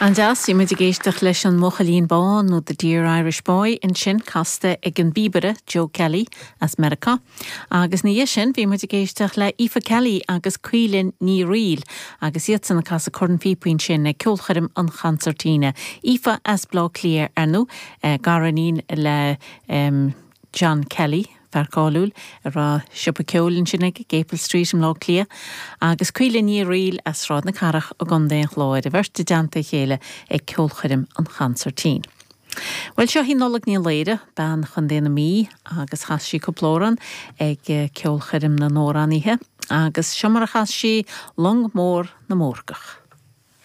An deas I muid géisteach leis an Mochalín Bán nó the Dear Irish Boy in sin casta ag an bíbere Joe Kelly as America. Agus ní sin bhí muid géisteach le Aoife Kelly agus Cuilinn ní Riel agus iad san na casa corn fipuin sin ag ceolcharim an chancertíne. Aoife as blá clear arnú garanín le John Kelly Farcáúil ra sipa ceolinn sin ag Gapel Street am lá clia agus Cuilinn ní Riel as rád na carach a gondéin chláid a bhirte deanta chéile ag ceolcharim an chancertín. Well, seo hí nolag ní léide ban chun déna mí agus chas sí coplóran ag ceolcharim na nóraníthe agus seo mar a chas sí long mór na mórgach.